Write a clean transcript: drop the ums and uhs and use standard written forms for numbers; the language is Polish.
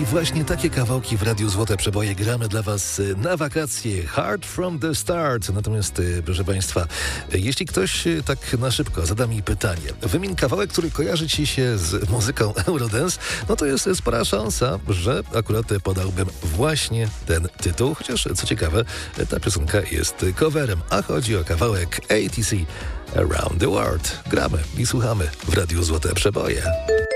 I właśnie takie kawałki w Radiu Złote Przeboje gramy dla Was na wakacje. Hard from the start. Natomiast, proszę Państwa, jeśli ktoś tak na szybko zada mi pytanie, wymień kawałek, który kojarzy Ci się z muzyką Eurodance, no to jest spora szansa, że akurat podałbym właśnie ten tytuł. Chociaż, co ciekawe, ta piosenka jest coverem, a chodzi o kawałek ATC Around the World. Gramy i słuchamy w Radiu Złote Przeboje.